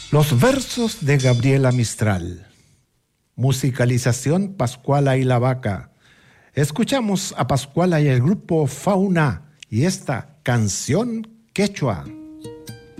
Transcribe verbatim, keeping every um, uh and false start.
Los versos de Gabriela Mistral. Musicalización Pascuala y la Vaca. Escuchamos a Pascuala y el grupo Fauna y esta canción quechua.